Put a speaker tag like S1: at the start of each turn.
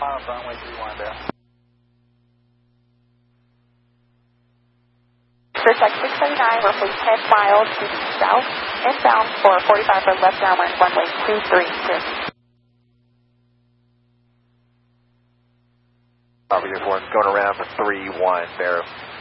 S1: miles, runway 31 there.
S2: Vertex 679, roughly 10 miles to the south, inbound for 45 foot left downwind, runway 23.
S3: Bravo 4, going around for 3-1, Barrow.